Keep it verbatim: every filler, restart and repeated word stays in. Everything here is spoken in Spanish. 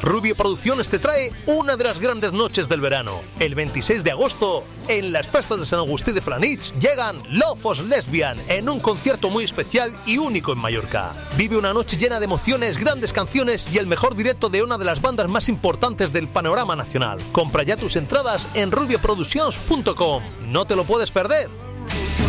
Rubio Producciones te trae una de las grandes noches del verano. El veintiséis de agosto, en las festas de San Agustí de Planich, llegan Lofos Lesbian en un concierto muy especial y único en Mallorca. Vive una noche llena de emociones, grandes canciones y el mejor directo de una de las bandas más importantes del panorama nacional. Compra ya tus entradas en rubio productions punto com. No te lo puedes perder.